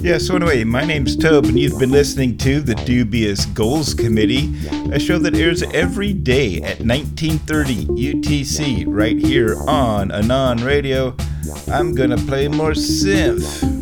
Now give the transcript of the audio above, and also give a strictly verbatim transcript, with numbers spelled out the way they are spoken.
Yeah, so anyway, my name's Tobe, and you've been listening to the Dubious Goals Committee, a show that airs every day at nineteen thirty U T C right here on Anon Radio. I'm gonna play more synth.